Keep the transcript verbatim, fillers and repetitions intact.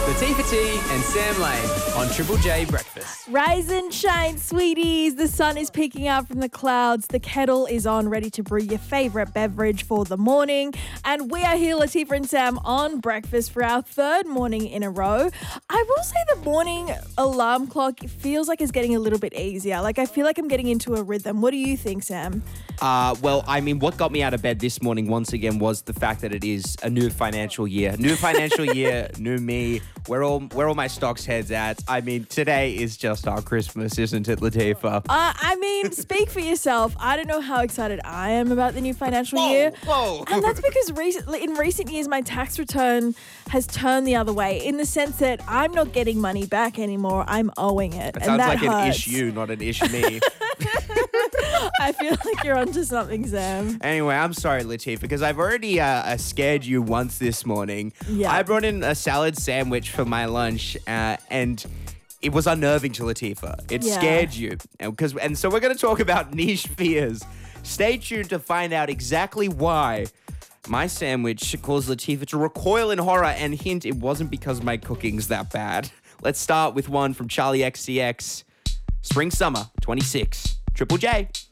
Latifah T and Sam Lane on Triple J Breakfast. Rise and shine, sweeties. The sun is peeking out from the clouds. The kettle is on, ready to brew your favourite beverage for the morning. And we are here, Latifah and Sam, on breakfast for our third morning in a row. I will say the morning alarm clock feels like it's getting a little bit easier. Like, I feel like I'm getting into a rhythm. What do you think, Sam? Uh, well, I mean, what got me out of bed this morning once again was the fact that it is a new financial year. New financial year, new me. Where all where all my stocks heads at? I mean, today is just our Christmas, isn't it, Latifah? Uh, I mean, speak for yourself. I don't know how excited I am about the new financial Whoa, year. whoa. And that's because recently, in recent years, my tax return has turned the other way in the sense that I'm not getting money back anymore. I'm owing it. It and sounds that like hurts. an issue, not an ish me. I feel like you're onto something, Sam. Anyway, I'm sorry, Latifah, because I've already uh, uh, scared you once this morning. Yeah. I brought in a salad sandwich for my lunch, uh, and it was unnerving to Latifah. It Yeah. scared you. And, 'cause, and so we're going to talk about niche fears. Stay tuned to find out exactly why my sandwich caused Latifah to recoil in horror, and hint, it wasn't because my cooking's that bad. Let's start with one from Charlie X C X. Spring Summer twenty-six. Triple J.